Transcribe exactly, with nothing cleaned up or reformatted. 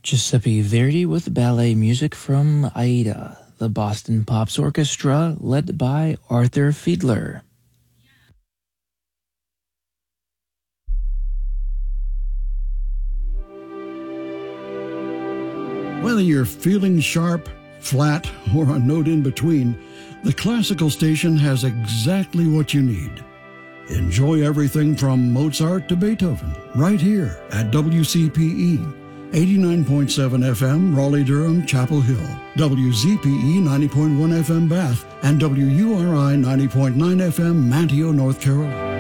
Giuseppe Verdi with ballet music from Aida, the Boston Pops Orchestra, led by Arthur Fiedler. Whether you're feeling sharp, flat, or a note in between, the classical station has exactly what you need. Enjoy everything from Mozart to Beethoven right here at W C P E. eighty-nine point seven F M, Raleigh-Durham, Chapel Hill, W Z P E ninety point one F M, Bath, and W U R I ninety point nine F M, Manteo, North Carolina.